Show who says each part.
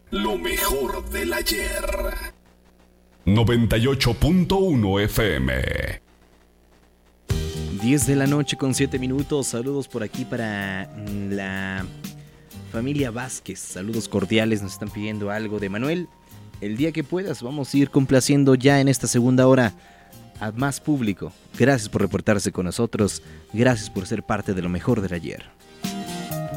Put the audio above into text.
Speaker 1: Lo mejor del ayer.
Speaker 2: 98.1 FM.
Speaker 3: 10 de la noche con 7 minutos. Saludos por aquí para la familia Vázquez. Saludos cordiales. Nos están pidiendo algo de Manuel. El día que puedas vamos a ir complaciendo ya en esta segunda hora a más público. Gracias por reportarse con nosotros. Gracias por ser parte de lo mejor del ayer.